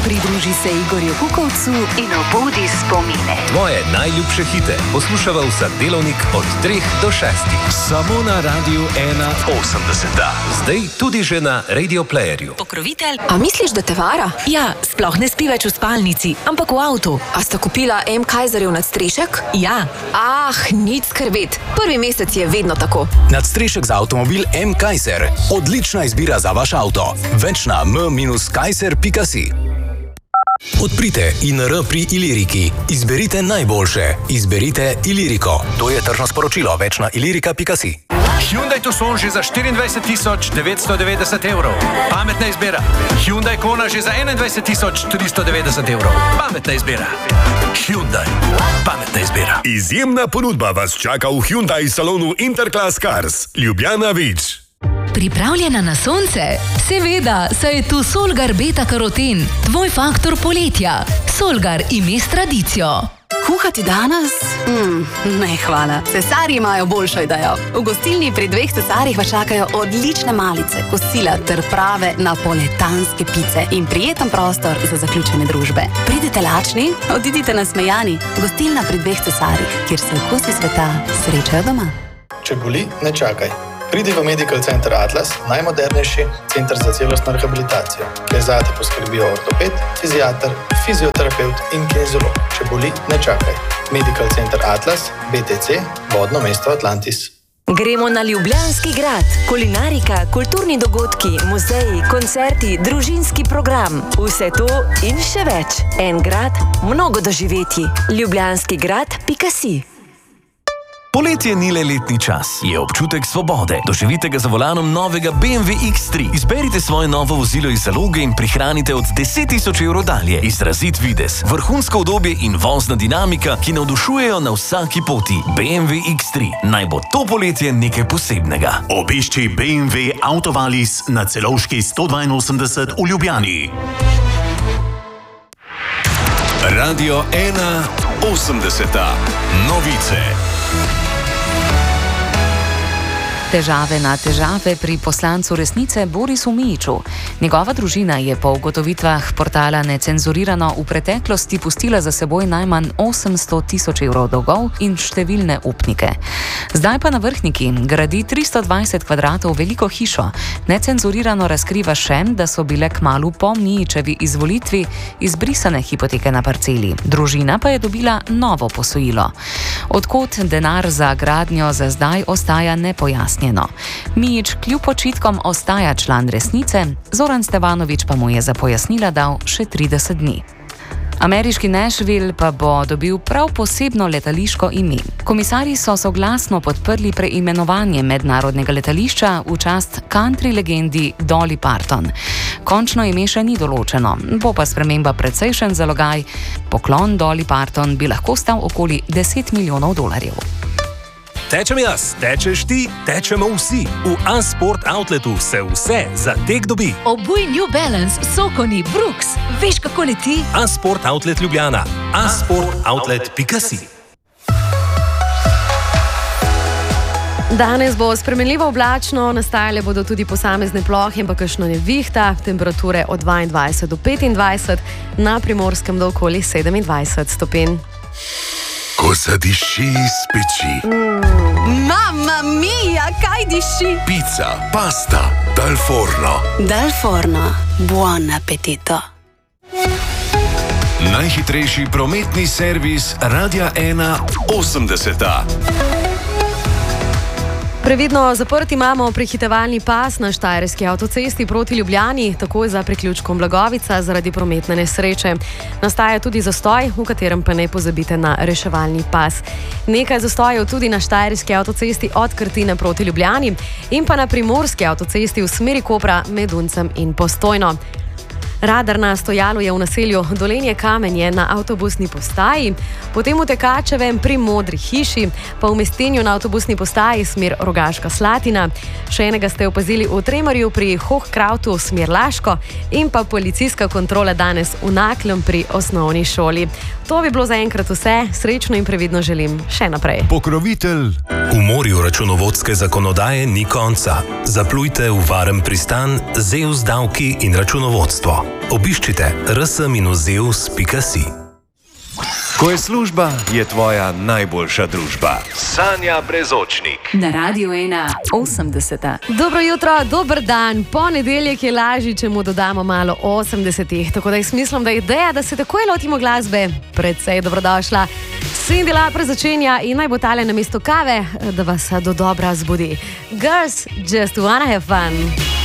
Pridruži se Igorju Kukovcu in obudi spomine. Tvoje najljubše hite poslušava vsak delovnik od 3 do 6. Samo na Radiu 81. Zdaj tudi že na Radio Playerju. Pokrovitelj. A misliš, da te vara? Ja, sploh ne spi več v spalnici, ampak v avtu. A sta kupila M. Kaiserjev nadstrešek? Ja. Nič skrbeti. Prvi mesec je vedno tako. Nadstrešek za avtomobil M. Kaiser. Odlična izbira za vaš avto. Več na m-kaiser.si. Odprite INR pri Iliriki. Izberite najboljše. Izberite Iliriko. To je tržno sporočilo. Več na ilirika.si. Hyundai Tucson že za 24.990 evrov. Pametna izbira. Hyundai Kona že za 21.390 evrov. Pametna izbira. Hyundai. Pametna izbira. Izjemna ponudba vas čaka v Hyundai salonu Interclass Cars. Ljubljana Vič. Pripravljena na sonce? Seveda, saj je tu Solgar Beta Karoten, tvoj faktor poletja. Solgar ime s tradicijo. Kuhati danes? Ne, hvala. Cesarji imajo boljšo idejo. V gostilni pri 2 cesarjih vas čakajo odlične malice, kosila ter prave napoletanske pice in prijeten prostor za zaključene družbe. Pridite lačni, odidite nasmejani. Gostilna pri 2 cesarjih, kjer se okusi sveta srečajo doma. Če boli, ne čakaj. Pridi v Medical Center Atlas, najmodernejši center za celostno rehabilitacijo, kjer zate poskrbijo ortoped, fiziater, fizioterapevt in kineziolog. Če boli, ne čakaj. Medical Center Atlas, BTC, vodno mesto Atlantis. Gremo na Ljubljanski grad. Kulinarika, kulturni dogodki, muzeji, koncerti, družinski program. Vse to in še več. En grad, mnogo doživetij. Ljubljanskigrad.si. Poletje ni le letni čas, je občutek svobode. Doživite ga za volanom novega BMW X3. Izberite svoje novo vozilo iz zaloge in prihranite od 10.000 evrov dalje. Izrazit videz, vrhunsko udobje in vozna dinamika, ki navdušujejo na vsaki poti. BMW X3. Naj bo to poletje nekaj posebnega. Obišči BMW Autovalis na Celovški 182 v Ljubljani. Radio 81. Novice. Težave na težave pri poslancu Resnice Borisu Mijiću. Njegova družina je po ugotovitvah portala Necenzurirano v preteklosti pustila za seboj najmanj 800.000 evrov dolgov in številne upnike. Zdaj pa na Vrhniki gradi 320 kvadratov veliko hišo. Necenzurirano razkriva še, da so bile kmalu po Mijićevi izvolitvi izbrisane hipoteke na parceli. Družina pa je dobila novo posojilo. Odkot denar za gradnjo za zdaj ostaja nepojasnjeno. Mijić kljub očitkom ostaja član Resnice, Zoran Stevanović pa mu je za pojasnila dal še 30 dni. Ameriški Nashville pa bo dobil prav posebno letališko ime. Komisarji so soglasno podprli preimenovanje mednarodnega letališča v čast country legendi Dolly Parton. Končno ime še ni določeno, bo pa sprememba precejšen zalogaj. Poklon Dolly Parton bi lahko stal okoli $10 milijonov. Tečem jaz, tečeš ti, tečemo vsi. V A-Sport Outletu se vse za tek dobi. Obuj New Balance, Sokoni, Brooks. Veš, kako leti? A-Sport Outlet Ljubljana. A-sportoutlet.si. Danes bo spremenljivo oblačno, nastajale bodo tudi posamezne plohe in pa kakšna nevihta, temperature od 22 do 25, na Primorskem do okoli 27 stopinj. Ko zadiši iz peči. Mamma mia, kaj diši? Pizza, pasta, dal forno. Dal forno, buon appetito. Najhitrejši prometni servis Radia 81. Previdno zaprt imamo prehitevalni pas na Štajerski avtocesti proti Ljubljani, takoj za priključkom Blagovica zaradi prometne nesreče. Nastaja tudi zastoj, v katerem pa ne pozabite na reševalni pas. Nekaj zastojev tudi na Štajerski avtocesti od Krtine proti Ljubljani in pa na Primorski avtocesti v smeri Kopra med Uncem in Postojno. Radar na stojalu je v naselju Dolenje Kamenje na avtobusni postaji, potem v Tekačevem pri Modri hiši, pa v Mestenju na avtobusni postaji smer Rogaška Slatina. Še enega ste opazili v Tremarju pri Hohkrautu smer Laško in pa policijska kontrola danes v Naklem pri osnovni šoli. To bi bilo zaenkrat vse, srečno in previdno želim še naprej. Pokrovitelj. V morju računovodske zakonodaje ni konca. Zaplujte v varen pristan, ZEUS davki in računovodstvo. Obiščite rs-zeus.si. Ko je služba, je tvoja najboljša družba. Sanja Brezočnik. Na Radio 1 80. Dobro jutro, dober dan. Ponedeljek je lažji, če mu dodamo malo 80-ih. Tako da jaz mislim, da je ideja, da se takoj lotimo glasbe, predvsej dobrodošla. Cindy Lauper začenja in naj bo tale na mesto kave, da vas do dobra zbudi. Girls just wanna have fun.